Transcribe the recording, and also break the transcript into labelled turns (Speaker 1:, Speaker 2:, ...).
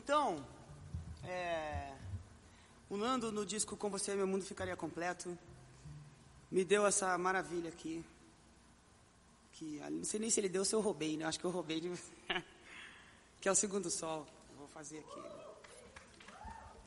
Speaker 1: Então, o Nando no disco Com Você Meu Mundo Ficaria Completo me deu essa maravilha aqui. Que não sei nem se ele deu ou se eu roubei, né? Acho que eu roubei. Que é o Segundo Sol. Eu vou fazer aqui.